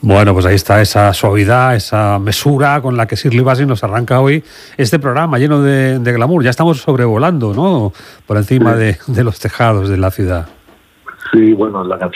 Bueno, pues ahí está esa suavidad, esa mesura con la que Shirley Bassey nos arranca hoy este programa lleno de glamour. Ya estamos sobrevolando, ¿no? Por encima de los tejados de la ciudad. Sí, bueno, la canción